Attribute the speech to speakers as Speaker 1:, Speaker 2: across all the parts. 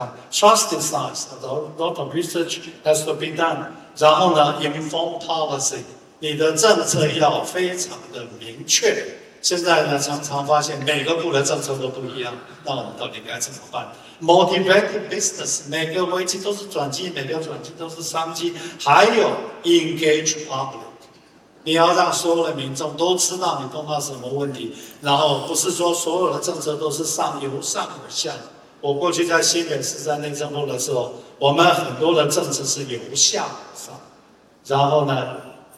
Speaker 1: Trust is nice, a lot of research has to be done. 然后呢 ，inform policy， 你的政策要非常的明确。现在呢，常常发现每个部的政策都不一样，那我们到底该怎么办 ？Motivate business， 每个危机都是转机，每个转机都是商机。还有 engage public， 你要让所有的民众都知道你碰到什么问题，然后不是说所有的政策都是由上而下。我过去在新北市在内政部的时候，我们很多的政策是由下而上，然后呢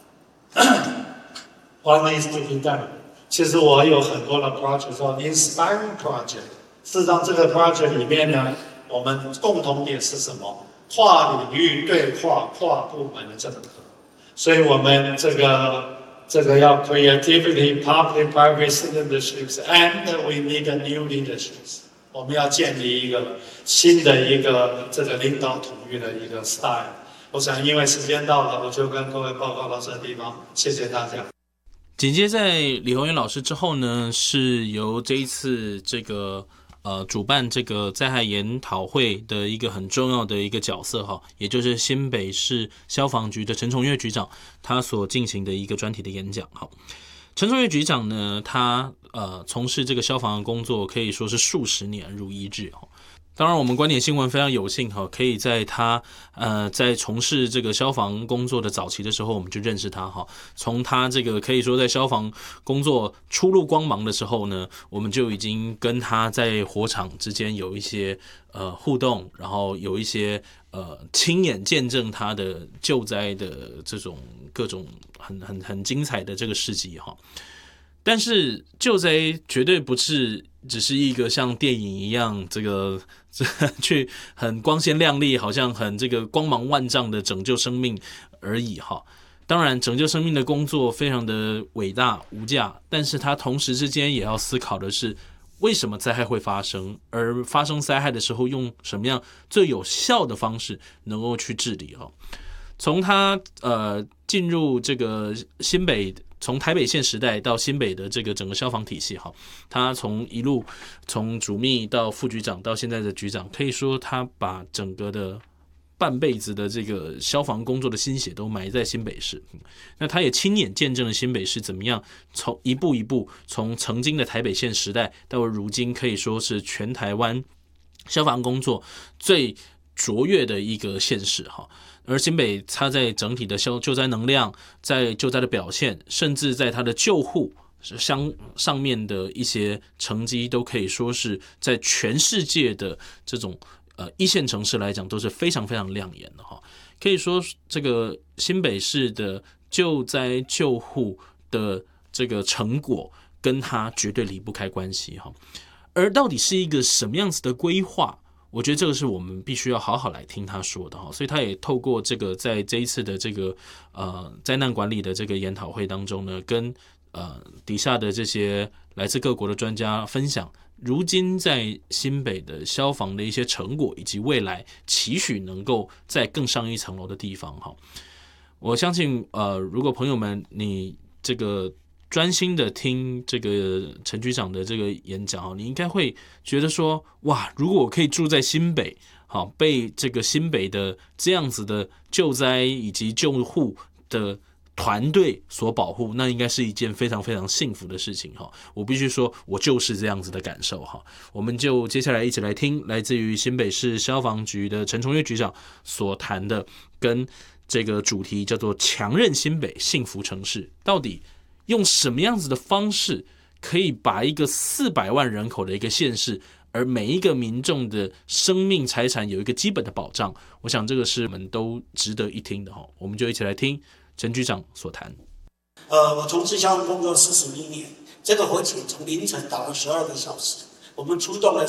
Speaker 1: ，what needs to be done？ 其实我有很多的 project 叫 inspiring project。事实上，这个 project 里面呢，我们共同点是什么？跨领域对话、跨部门的政策。所以我们这个要 creativity, public-private synergies, and we need a new leaderships。我们要建立一个新的一个这个领导统一的一个 style。我想，因为时间到了，我就跟各位报告到这个地方，谢谢大家。
Speaker 2: 紧接在李宏源老师之后呢，是由这一次这个主办这个灾害研讨会的一个很重要的一个角色哈，也就是新北市消防局的陈崇岳局长，他所进行的一个专题的演讲哈。陈崇岳局长呢，他从事这个消防的工作可以说是数十年如一日哈。当然，我们观点新闻非常有幸哈，可以在他在从事这个消防工作的早期的时候，我们就认识他哈。从他这个可以说在消防工作初露光芒的时候呢，我们就已经跟他在火场之间有一些互动，然后有一些亲眼见证他的救灾的这种各种很精彩的这个事迹哈。但是救灾绝对不是只是一个像电影一样去很光鲜亮丽，好像很这个光芒万丈的拯救生命而已哈。当然，拯救生命的工作非常的伟大无价，但是它同时之间也要思考的是，为什么灾害会发生，而发生灾害的时候用什么样最有效的方式能够去治理哈。从他进入这个新北。从台北县时代到新北的这个整个消防体系哈，他一路从主秘到副局长到现在的局长，可以说他把整个的半辈子的这个消防工作的心血都埋在新北市。那他也亲眼见证了新北市怎么样从一步一步从曾经的台北县时代到如今可以说是全台湾消防工作最卓越的一个县市哈。而新北它在整体的救灾能量，在救灾的表现，甚至在它的救护上面的一些成绩，都可以说是在全世界的这种一线城市来讲都是非常非常亮眼的哈。可以说这个新北市的救灾救护的这个成果跟它绝对离不开关系哈。而到底是一个什么样子的规划？我觉得这个是我们必须要好好来听他说的哈，所以他也透过这个在这一次的这个灾难管理的这个研讨会当中呢，跟底下的这些来自各国的专家分享，如今在新北的消防的一些成果，以及未来期许能够再更上一层楼的地方哈。我相信如果朋友们你这个专心的听这个陈局长的这个演讲，你应该会觉得说，哇，如果我可以住在新北，好，被这个新北的这样子的救灾以及救护的团队所保护，那应该是一件非常非常幸福的事情哈。我必须说，我就是这样子的感受哈。我们就接下来一起来听来自于新北市消防局的陈崇岳局长所谈的，跟这个主题叫做“强韧新北幸福城市”，到底用什么样子的方式可以把一个400万人口的一个县市，而每一个民众的生命财产有一个基本的保障，我想这个是我们都值得一听的。我们就一起来听陈局长所谈。
Speaker 3: 我从事消防工作41年，这个火警从凌晨打了12个小时，我们出动了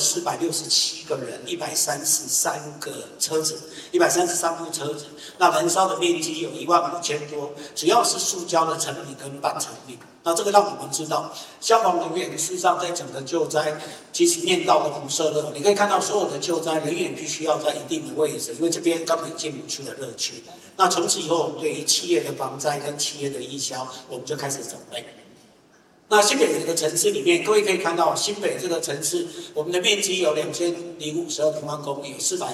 Speaker 3: 467个人，133个车子，133部车子，那燃烧的面积有15000多，主要是塑胶的成品跟半成品。那这个让我们知道，消防人员事实上在整个救灾，其实面到的辐射热，你可以看到所有的救灾人员必须要在一定的位置，因为这边根本进不去的热区。那从此以后，我们对于企业的防灾跟企业的义消，我们就开始准备。 那新北这个城市里面，各位可以看到，新北这个城市，我们的面积有2052平方公里，有400